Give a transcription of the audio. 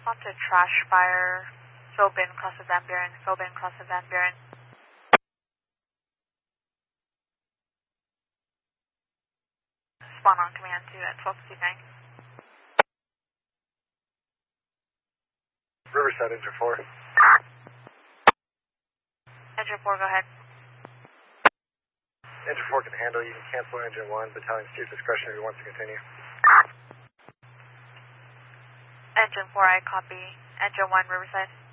Respond to trash fire, Philbin, cross of Van Buren, Philbin, cross of Van Buren. Spawn on command to at 1259. Riverside, engine 4. Engine 4, go ahead. Engine 4 can handle, you can cancel engine 1, battalion steers discretion if he wants to continue. Engine 4, I copy. Engine 1, Riverside.